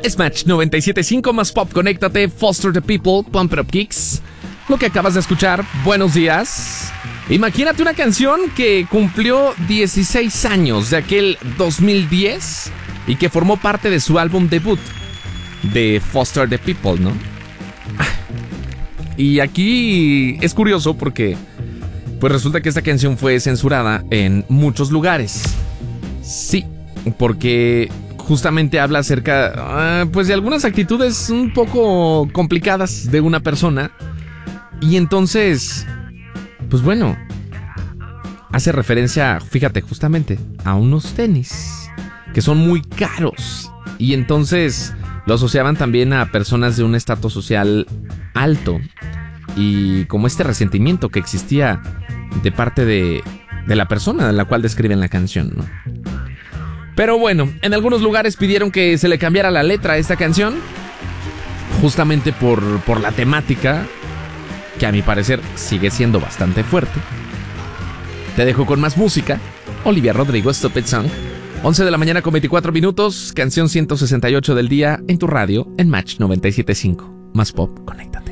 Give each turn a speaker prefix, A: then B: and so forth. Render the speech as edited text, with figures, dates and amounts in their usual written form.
A: Es Match 97.5 más pop. Conéctate, Foster the People, Pump It Up Kicks. Lo que acabas de escuchar, buenos días. Imagínate una canción que cumplió 16 años de aquel 2010 y que formó parte de su álbum debut de Foster the People, ¿no? Y aquí es curioso porque pues resulta que esta canción fue censurada en muchos lugares. Sí, porque justamente habla acerca pues de algunas actitudes un poco complicadas de una persona. Y entonces, pues bueno, hace referencia, fíjate, justamente a unos tenis que son muy caros. Y entonces lo asociaban también a personas de un estatus social alto. Y como este resentimiento que existía de parte de la persona a la cual describen la canción, ¿no? Pero bueno, en algunos lugares pidieron que se le cambiara la letra a esta canción, justamente por la temática, que a mi parecer sigue siendo bastante fuerte. Te dejo con más música. Olivia Rodrigo, Stupid Song. 11 de la mañana con 24 minutos. Canción 168 del día en tu radio, en Match 97.5. Más pop, conéctate.